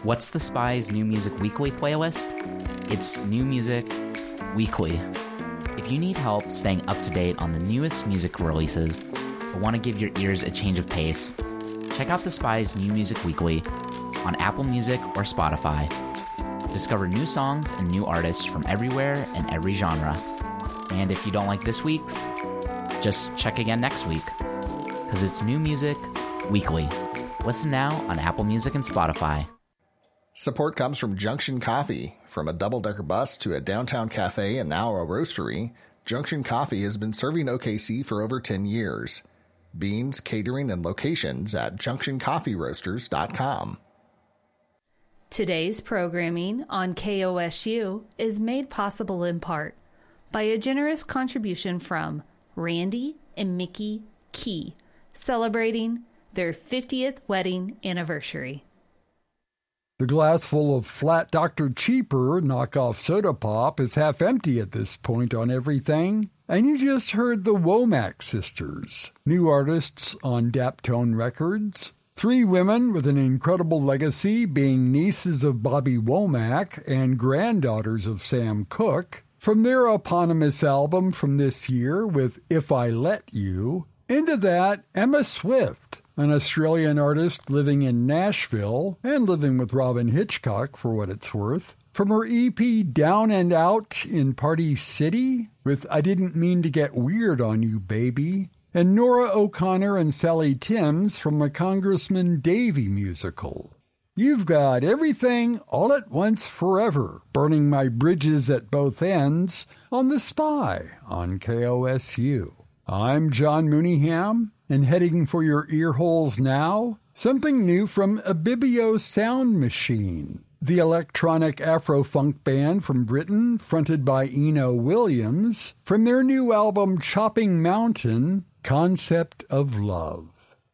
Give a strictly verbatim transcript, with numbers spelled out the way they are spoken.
What's the Spy's New Music Weekly playlist? It's New Music Weekly. If you need help staying up to date on the newest music releases or want to give your ears a change of pace, check out the Spy's New Music Weekly on Apple Music or Spotify. Discover new songs and new artists from everywhere and every genre. And if you don't like this week's, just check again next week, because it's New Music Weekly. Listen now on Apple Music and Spotify. Support comes from Junction Coffee. From a double-decker bus to a downtown cafe and now a roastery, Junction Coffee has been serving O K C for over ten years. Beans, catering, and locations at junction coffee roasters dot com. Today's programming on K O S U is made possible in part by a generous contribution from Randy and Mickey Key, celebrating their fiftieth wedding anniversary. The glass full of Flat Doctor Cheaper knockoff soda pop is half empty at this point on everything. And you just heard the Womack Sisters, new artists on Daptone Records. Three women with an incredible legacy, being nieces of Bobby Womack and granddaughters of Sam Cooke. From their eponymous album from this year with If I Let You, into that, Emma Swift, an Australian artist living in Nashville and living with Robin Hitchcock for what it's worth. From her E P Down and Out in Party City with I Didn't Mean to Get Weird on You, Baby. And Nora O'Connor and Sally Timms from the Congressman Davy musical. You've got everything all at once forever, burning my bridges at both ends on The Spy on K O S U. I'm John Mooneyham, and heading for your ear holes now, something new from Abibio Sound Machine, the electronic Afro-funk band from Britain, fronted by Eno Williams, from their new album Chopping Mountain, Concept of Love.